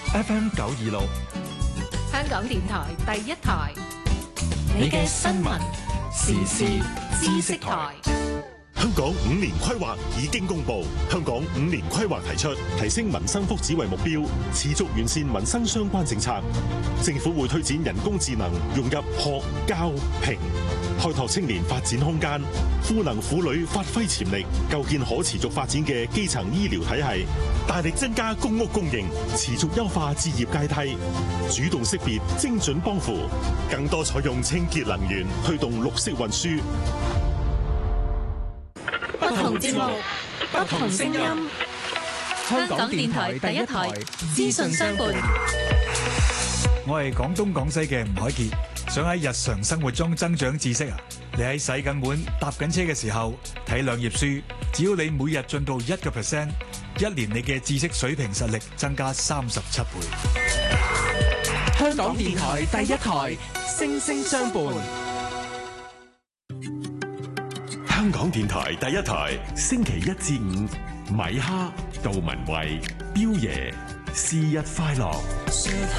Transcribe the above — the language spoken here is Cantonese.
FM 926， 香港電台第一台，你嘅新聞時事知識台。 香港5年規劃已經公布，香港5年規劃提出提升民生福祉為目標，持續完善民生相關政策。政府會推展人工智能融入學、教、評，開拓青年發展空間，賦能婦女發揮潛力，構建可持續發展嘅基層醫療體系，大力增加公屋供應，持續優化置業階梯，主動識別精準幫扶，更多採用清潔能源，推動綠色運輸。 不同節目，不同聲音。香港電台第一台，資訊相伴。 我係廣東廣西嘅吳海傑，想喺日常生活中增長知識啊！你喺洗緊碗、搭緊車嘅時候睇兩頁書，只要你每日進步1%，一年你嘅知識水平實力增加37倍。 香港電台第一台，聲聲相伴。 香港電台第一台，星期1至5，米哈、杜文慧、彪爺，是日快樂。